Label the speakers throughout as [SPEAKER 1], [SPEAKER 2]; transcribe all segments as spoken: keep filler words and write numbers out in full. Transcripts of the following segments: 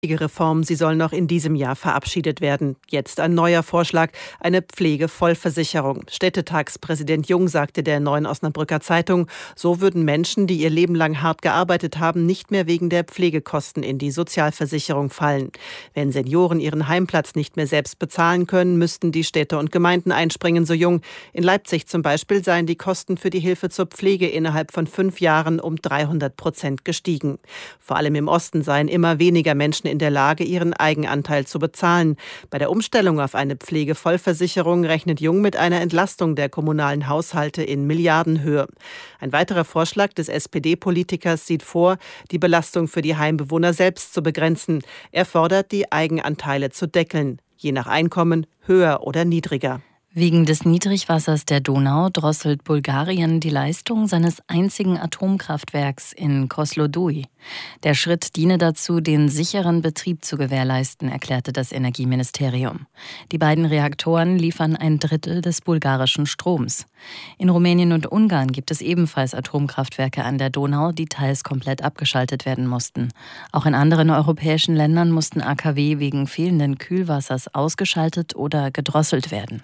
[SPEAKER 1] Die Reform, sie soll noch in diesem Jahr verabschiedet werden. Jetzt ein neuer Vorschlag, eine Pflegevollversicherung. Städtetagspräsident Jung sagte der Neuen Osnabrücker Zeitung, so würden Menschen, die ihr Leben lang hart gearbeitet haben, nicht mehr wegen der Pflegekosten in die Sozialversicherung fallen. Wenn Senioren ihren Heimplatz nicht mehr selbst bezahlen können, müssten die Städte und Gemeinden einspringen, so Jung. In Leipzig zum Beispiel seien die Kosten für die Hilfe zur Pflege innerhalb von fünf Jahren um dreihundert Prozent gestiegen. Vor allem im Osten seien immer weniger Menschen in der Lage, ihren Eigenanteil zu bezahlen. Bei der Umstellung auf eine Pflegevollversicherung rechnet Jung mit einer Entlastung der kommunalen Haushalte in Milliardenhöhe. Ein weiterer Vorschlag des S P D-Politikers sieht vor, die Belastung für die Heimbewohner selbst zu begrenzen. Er fordert, die Eigenanteile zu deckeln, je nach Einkommen höher oder niedriger.
[SPEAKER 2] Wegen des Niedrigwassers der Donau drosselt Bulgarien die Leistung seines einzigen Atomkraftwerks in Kozloduy. Der Schritt diene dazu, den sicheren Betrieb zu gewährleisten, erklärte das Energieministerium. Die beiden Reaktoren liefern ein Drittel des bulgarischen Stroms. In Rumänien und Ungarn gibt es ebenfalls Atomkraftwerke an der Donau, die teils komplett abgeschaltet werden mussten. Auch in anderen europäischen Ländern mussten A K W wegen fehlenden Kühlwassers ausgeschaltet oder gedrosselt werden.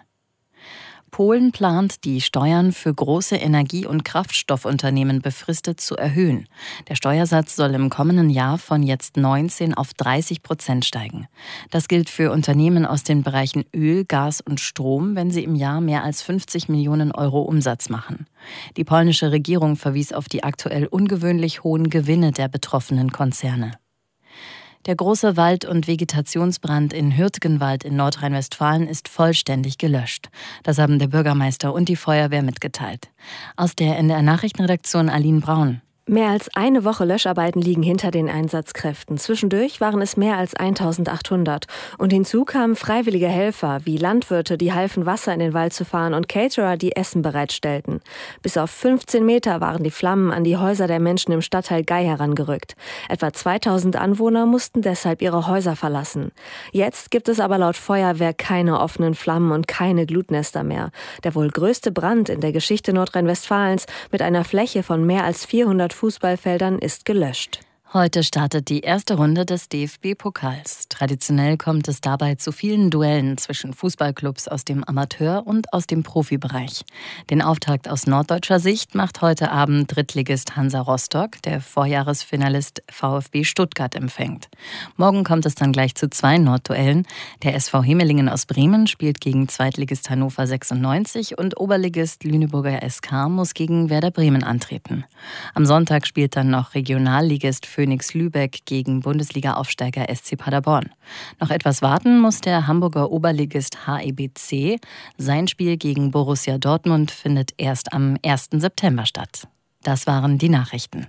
[SPEAKER 2] Polen plant, die Steuern für große Energie- und Kraftstoffunternehmen befristet zu erhöhen. Der Steuersatz soll im kommenden Jahr von jetzt neunzehn auf dreißig Prozent steigen. Das gilt für Unternehmen aus den Bereichen Öl, Gas und Strom, wenn sie im Jahr mehr als fünfzig Millionen Euro Umsatz machen. Die polnische Regierung verwies auf die aktuell ungewöhnlich hohen Gewinne der betroffenen Konzerne. Der große Wald- und Vegetationsbrand in Hürtgenwald in Nordrhein-Westfalen ist vollständig gelöscht. Das haben der Bürgermeister und die Feuerwehr mitgeteilt. Aus der N D R-Nachrichtenredaktion Aline Braun.
[SPEAKER 3] Mehr als eine Woche Löscharbeiten liegen hinter den Einsatzkräften. Zwischendurch waren es mehr als eintausendachthundert. Und hinzu kamen freiwillige Helfer, wie Landwirte, die halfen, Wasser in den Wald zu fahren, und Caterer, die Essen bereitstellten. Bis auf fünfzehn Meter waren die Flammen an die Häuser der Menschen im Stadtteil Gei herangerückt. Etwa zweitausend Anwohner mussten deshalb ihre Häuser verlassen. Jetzt gibt es aber laut Feuerwehr keine offenen Flammen und keine Glutnester mehr. Der wohl größte Brand in der Geschichte Nordrhein-Westfalens mit einer Fläche von mehr als vierhundert Fußballfeldern ist gelöscht.
[SPEAKER 2] Heute startet die erste Runde des D F B-Pokals. Traditionell kommt es dabei zu vielen Duellen zwischen Fußballclubs aus dem Amateur- und aus dem Profibereich. Den Auftakt aus norddeutscher Sicht macht heute Abend Drittligist Hansa Rostock, der Vorjahresfinalist VfB Stuttgart empfängt. Morgen kommt es dann gleich zu zwei Nordduellen. Der S V Hemelingen aus Bremen spielt gegen Zweitligist Hannover sechsundneunzig und Oberligist Lüneburger S K muss gegen Werder Bremen antreten. Am Sonntag spielt dann noch Regionalligist Phoenix Lübeck gegen Bundesliga-Aufsteiger S C Paderborn. Noch etwas warten muss der Hamburger Oberligist H E B C. Sein Spiel gegen Borussia Dortmund findet erst am ersten September statt. Das waren die Nachrichten.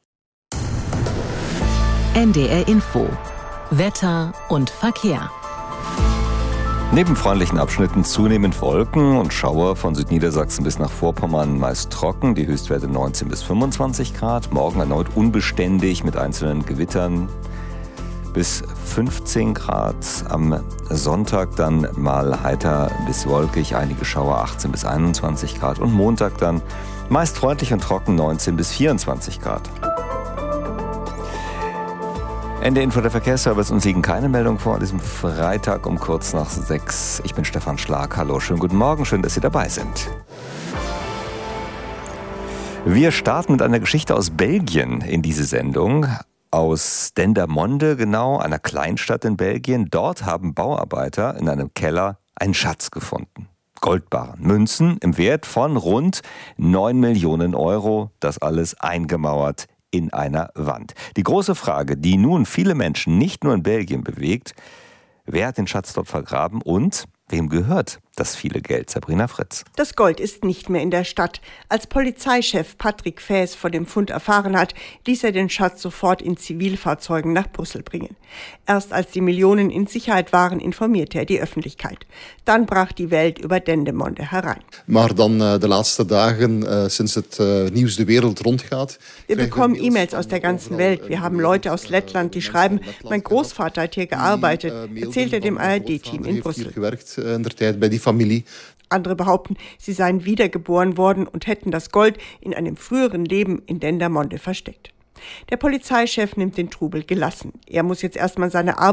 [SPEAKER 4] N D R Info. Wetter und Verkehr.
[SPEAKER 5] Neben freundlichen Abschnitten zunehmend Wolken und Schauer von Südniedersachsen bis nach Vorpommern meist trocken, die Höchstwerte neunzehn bis fünfundzwanzig Grad. Morgen erneut unbeständig mit einzelnen Gewittern bis fünfzehn Grad. Am Sonntag dann mal heiter bis wolkig, einige Schauer achtzehn bis einundzwanzig Grad. Und Montag dann meist freundlich und trocken neunzehn bis vierundzwanzig Grad. Ende Info, der Verkehrsservice, uns liegen keine Meldungen vor an diesem Freitag um kurz nach sechs. Ich bin Stefan Schlag. Hallo, schönen guten Morgen, schön, dass Sie dabei sind. Wir starten mit einer Geschichte aus Belgien in diese Sendung. Aus Dendermonde, genau, einer Kleinstadt in Belgien. Dort haben Bauarbeiter in einem Keller einen Schatz gefunden. Goldbarren, Münzen im Wert von rund neun Millionen Euro. Das alles eingemauert in einer Wand. Die große Frage, die nun viele Menschen nicht nur in Belgien bewegt: Wer hat den Schatz dort vergraben und wem gehört das viele Geld? Sabrina Fritz.
[SPEAKER 6] Das Gold ist nicht mehr in der Stadt. Als Polizeichef Patrick Faes von dem Fund erfahren hat, ließ er den Schatz sofort in Zivilfahrzeugen nach Brüssel bringen. Erst als die Millionen in Sicherheit waren, informierte er die Öffentlichkeit. Dann brach die Welt über Dendermonde herein.
[SPEAKER 7] Maar dan uh, de laatste dagen, uh, sinds het uh, nieuws de wereld rondgaat.
[SPEAKER 6] Wir bekommen E-Mails aus der ganzen Welt. Wir haben Leute aus Lettland, die schreiben, mein Großvater hat hier gearbeitet, erzählt er dem A R D-Team in Brüssel. Andere behaupten, sie seien wiedergeboren worden und hätten das Gold in einem früheren Leben in Dendermonde versteckt. Der Polizeichef nimmt den Trubel gelassen. Er muss jetzt erstmal seine Arbeit